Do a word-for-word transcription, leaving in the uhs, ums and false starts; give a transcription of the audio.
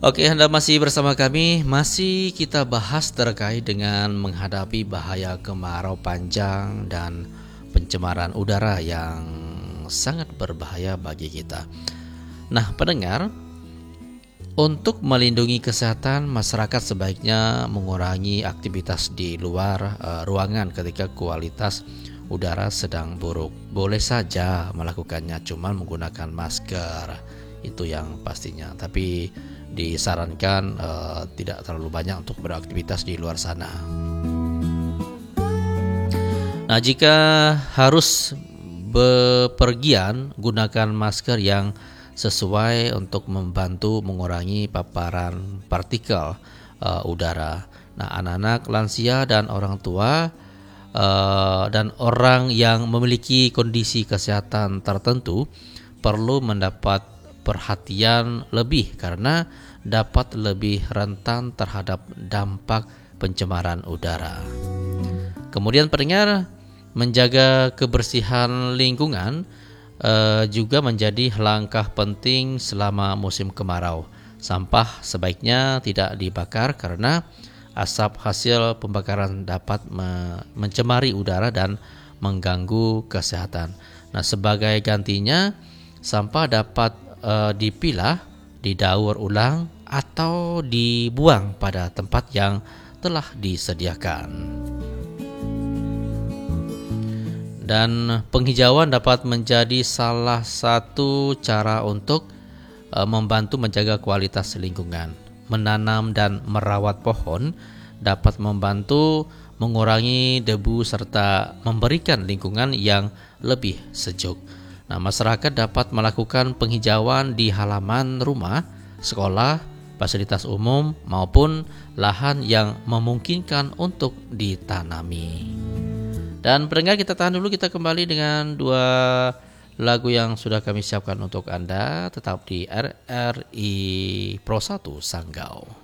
Oke, Anda masih bersama kami. Masih kita bahas terkait dengan menghadapi bahaya kemarau panjang dan pencemaran udara yang sangat berbahaya bagi kita. Nah, pendengar, untuk melindungi kesehatan, masyarakat sebaiknya mengurangi aktivitas di luar uh, ruangan ketika kualitas udara sedang buruk. Boleh saja melakukannya, cuma menggunakan masker, itu yang pastinya. Tapi disarankan uh, tidak terlalu banyak untuk beraktivitas di luar sana. Nah, jika harus bepergian, gunakan masker yang sesuai untuk membantu mengurangi paparan partikel uh, udara. Nah, anak-anak, lansia, dan orang tua uh, dan orang yang memiliki kondisi kesehatan tertentu perlu mendapat perhatian lebih karena dapat lebih rentan terhadap dampak pencemaran udara. Kemudian pendengar, menjaga kebersihan lingkungan Uh, juga menjadi langkah penting selama musim kemarau. Sampah sebaiknya tidak dibakar karena asap hasil pembakaran dapat me- mencemari udara dan mengganggu kesehatan. Nah, sebagai gantinya, sampah dapat uh, dipilah, didaur ulang, atau dibuang pada tempat yang telah disediakan. Dan penghijauan dapat menjadi salah satu cara untuk e, membantu menjaga kualitas lingkungan. Menanam dan merawat pohon dapat membantu mengurangi debu serta memberikan lingkungan yang lebih sejuk. Nah, masyarakat dapat melakukan penghijauan di halaman rumah, sekolah, fasilitas umum maupun lahan yang memungkinkan untuk ditanami. Dan pendengar, kita tahan dulu, kita kembali dengan dua lagu yang sudah kami siapkan untuk Anda, tetap di R R I Pro satu Sanggau.